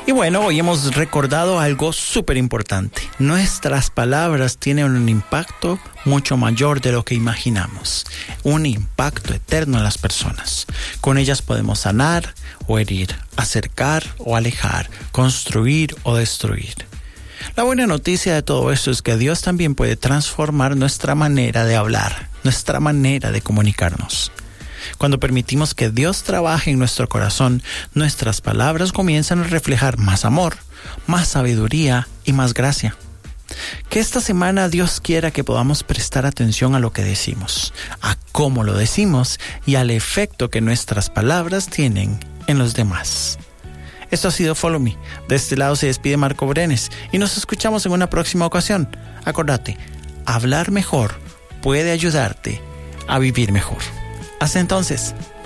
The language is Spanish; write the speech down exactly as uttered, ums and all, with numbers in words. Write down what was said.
Y bueno, hoy hemos recordado algo súper importante. Nuestras palabras tienen un impacto mucho mayor de lo que imaginamos. Un impacto eterno en las personas. Con ellas podemos sanar o herir, acercar o alejar, construir o destruir. La buena noticia de todo esto es que Dios también puede transformar nuestra manera de hablar, nuestra manera de comunicarnos. Cuando permitimos que Dios trabaje en nuestro corazón, nuestras palabras comienzan a reflejar más amor, más sabiduría y más gracia. Que esta semana Dios quiera que podamos prestar atención a lo que decimos, a cómo lo decimos y al efecto que nuestras palabras tienen en los demás. Esto ha sido Follow Me. De este lado se despide Marco Brenes y nos escuchamos en una próxima ocasión. Acuérdate, hablar mejor puede ayudarte a vivir mejor. Hasta entonces.